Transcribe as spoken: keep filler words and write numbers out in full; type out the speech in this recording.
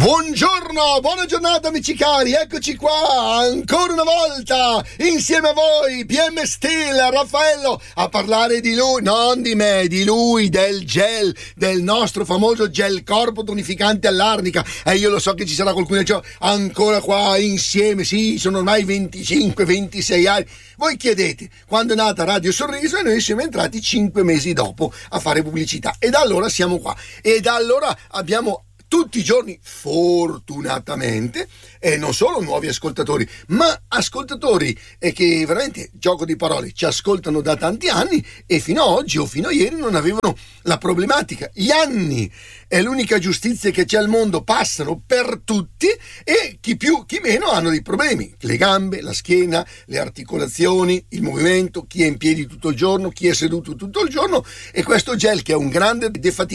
Buongiorno, buona giornata amici cari, eccoci qua ancora una volta insieme a voi P M Steel, Raffaello, a parlare di lui, non di me, di lui, del gel, del nostro famoso gel corpo tonificante all'arnica. E io lo so che ci sarà qualcuno che dice ancora qua insieme, sì, sono ormai venticinque ventisei anni. Voi chiedete quando è nata Radio Sorriso e noi siamo entrati cinque mesi dopo a fare pubblicità e da allora siamo qua e da allora abbiamo tutti i giorni, fortunatamente, e non solo nuovi ascoltatori, ma ascoltatori eh, che veramente, gioco di parole, ci ascoltano da tanti anni e fino ad oggi o fino a ieri non avevano la problematica. Gli anni è l'unica giustizia che c'è al mondo, passano per tutti e chi più, chi meno hanno dei problemi. Le gambe, la schiena, le articolazioni, il movimento, chi è in piedi tutto il giorno, chi è seduto tutto il giorno, e questo gel che è un grande defaticante